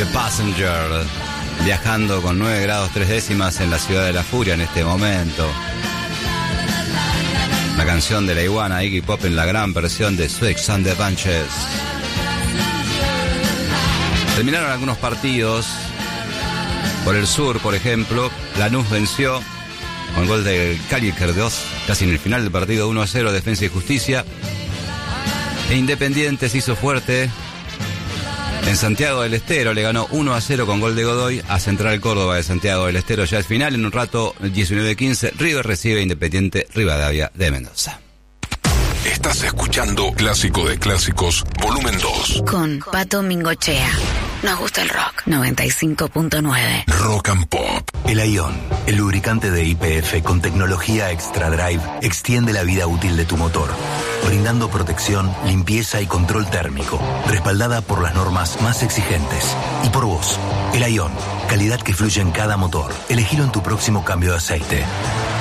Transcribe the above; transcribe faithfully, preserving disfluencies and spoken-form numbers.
The Passenger, viajando con nueve grados tres décimas en la ciudad de la furia en este momento. La canción de la iguana Iggy Pop en la gran versión de Switch and the Bunches. Terminaron algunos partidos. Por el sur, por ejemplo, Lanús venció con gol de Caliker dos, casi en el final del partido, uno a cero, Defensa y Justicia. E Independiente se hizo fuerte en Santiago del Estero, le ganó uno a cero con gol de Godoy a Central Córdoba de Santiago del Estero. Ya es final, en un rato, diecinueve quince, River recibe Independiente Rivadavia de Mendoza. Estás escuchando Clásico de Clásicos, volumen dos. Con Pato Mingochea. Nos gusta el rock. noventa y cinco punto nueve. Rock and Pop. El Ion, el lubricante de Y P F con tecnología Extra Drive, extiende la vida útil de tu motor, brindando protección, limpieza y control térmico, respaldada por las normas más exigentes. Y por vos, el Ion, calidad que fluye en cada motor. Elegilo en tu próximo cambio de aceite.